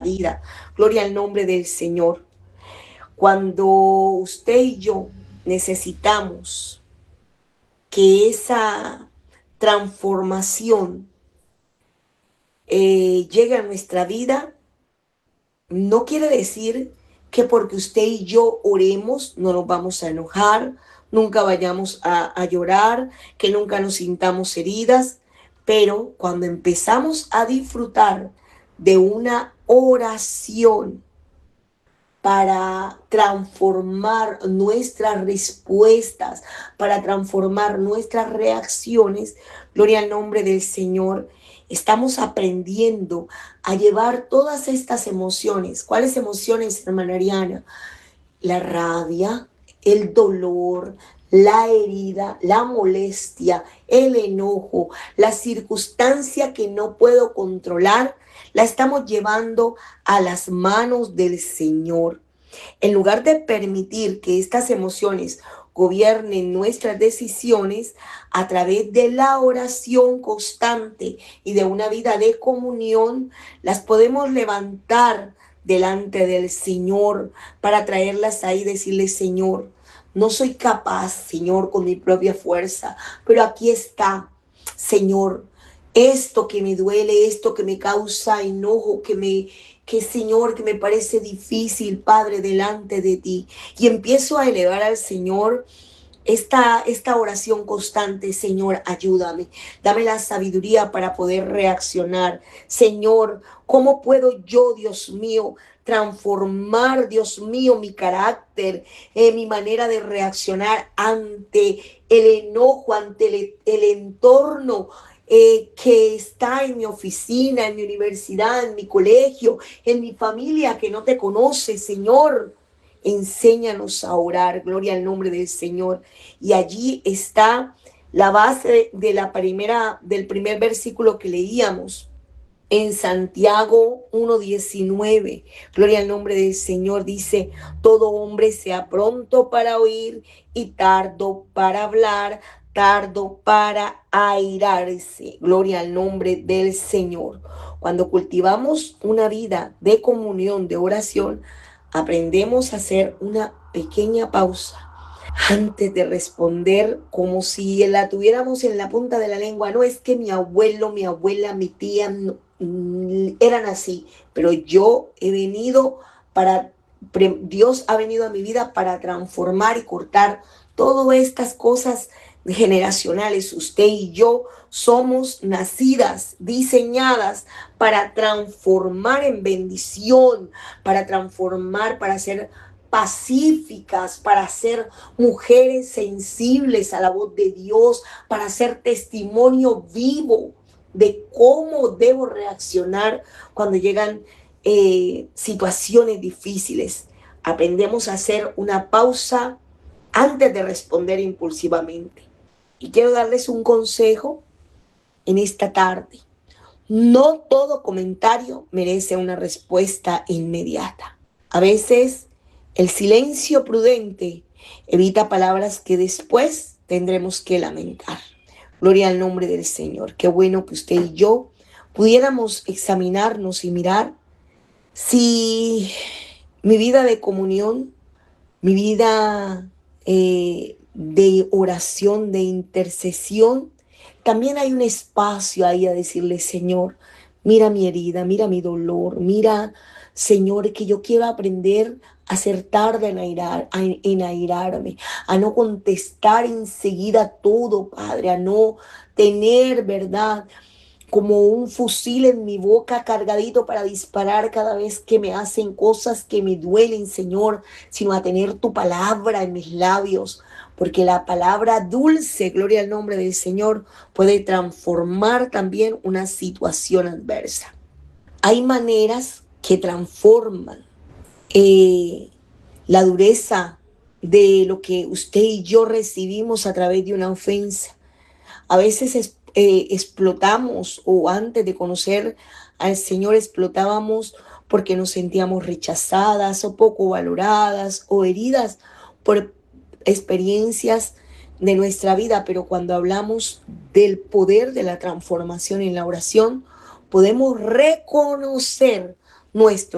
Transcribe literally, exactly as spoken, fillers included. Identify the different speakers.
Speaker 1: vida. Gloria al nombre del Señor. Cuando usted y yo necesitamos que esa transformación eh, llegue a nuestra vida, no quiere decir que porque usted y yo oremos no nos vamos a enojar, nunca vayamos a, a llorar, que nunca nos sintamos heridas, pero cuando empezamos a disfrutar de una oración para transformar nuestras respuestas, para transformar nuestras reacciones, gloria al nombre del Señor, estamos aprendiendo a llevar todas estas emociones. ¿Cuáles emociones, hermana Ariana? La rabia, el dolor, la herida, la molestia, el enojo, la circunstancia que no puedo controlar, la estamos llevando a las manos del Señor. En lugar de permitir que estas emociones gobiernen nuestras decisiones, a través de la oración constante y de una vida de comunión, las podemos levantar delante del Señor para traerlas ahí y decirle: Señor, no soy capaz, Señor, con mi propia fuerza, pero aquí está, Señor, esto que me duele, esto que me causa enojo, que me, que Señor, que me parece difícil, Padre, delante de ti. Y empiezo a elevar al Señor esta, esta oración constante: Señor, ayúdame, dame la sabiduría para poder reaccionar. Señor, ¿cómo puedo yo, Dios mío, transformar, Dios mío, mi carácter, eh, mi manera de reaccionar ante el enojo, ante el, el entorno eh, que está en mi oficina, en mi universidad, en mi colegio, en mi familia que no te conoce, Señor? Enséñanos a orar, gloria al nombre del Señor. Y allí está la base de la primera, del primer versículo que leíamos en Santiago uno diecinueve. Gloria al nombre del Señor. Dice: todo hombre sea pronto para oír y tardo para hablar, tardo para airarse. Gloria al nombre del Señor. Cuando cultivamos una vida de comunión, de oración, aprendemos a hacer una pequeña pausa antes de responder, como si la tuviéramos en la punta de la lengua. No es que mi abuelo, mi abuela, mi tía no, eran así, pero yo he venido para, Dios ha venido a mi vida para transformar y cortar todas estas cosas generacionales. Usted y yo somos nacidas, diseñadas para transformar en bendición, para transformar, para ser pacíficas, para ser mujeres sensibles a la voz de Dios, para ser testimonio vivo de cómo debo reaccionar cuando llegan eh, situaciones difíciles. Aprendemos a hacer una pausa antes de responder impulsivamente. Y quiero darles un consejo en esta tarde. No todo comentario merece una respuesta inmediata. A veces el silencio prudente evita palabras que después tendremos que lamentar. Gloria al nombre del Señor. Qué bueno que usted y yo pudiéramos examinarnos y mirar si mi vida de comunión, mi vida eh, de oración, de intercesión, también hay un espacio ahí a decirle: Señor, mira mi herida, mira mi dolor, mira, Señor, que yo quiero aprender a ser tarde en, airar, en airarme, a no contestar enseguida todo, Padre, a no tener, ¿verdad?, como un fusil en mi boca cargadito para disparar cada vez que me hacen cosas que me duelen, Señor, sino a tener tu palabra en mis labios, porque la palabra dulce, gloria al nombre del Señor, puede transformar también una situación adversa. Hay maneras que transforman eh, la dureza de lo que usted y yo recibimos a través de una ofensa. A veces es, eh, explotamos, o antes de conocer al Señor explotábamos porque nos sentíamos rechazadas o poco valoradas o heridas por experiencias de nuestra vida. Pero cuando hablamos del poder de la transformación en la oración, podemos reconocer nuestro